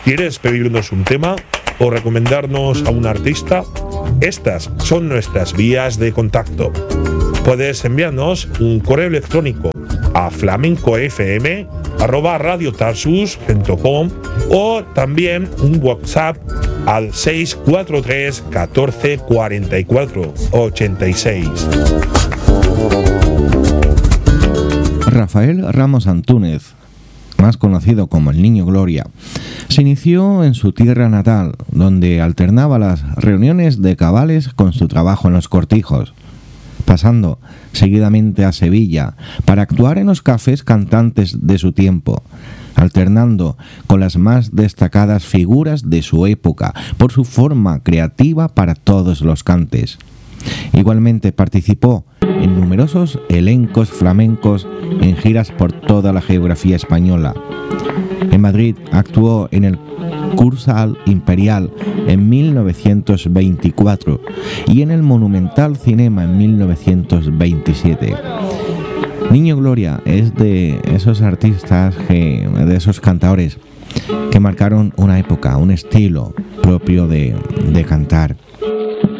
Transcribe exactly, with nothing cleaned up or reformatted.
¿Quieres pedirnos un tema o recomendarnos a un artista? Estas son nuestras vías de contacto. Puedes enviarnos un correo electrónico a flamencofm arroba radiotarsus punto com o también un WhatsApp al seis cuatro tres catorce cuarenta y cuatro ochenta y seis. Rafael Ramos Antúnez, más conocido como el Niño Gloria, se inició en su tierra natal, donde alternaba las reuniones de cabales con su trabajo en los cortijos, pasando seguidamente a Sevilla para actuar en los cafés cantantes de su tiempo, alternando con las más destacadas figuras de su época por su forma creativa para todos los cantes. Igualmente participó en numerosos elencos flamencos en giras por toda la geografía española. En Madrid actuó en el Kursaal Imperial en mil novecientos veinticuatro y en el Monumental Cinema en mil novecientos veintisiete. Niño Gloria es de esos artistas, que, de esos cantadores que marcaron una época, un estilo propio de, de cantar.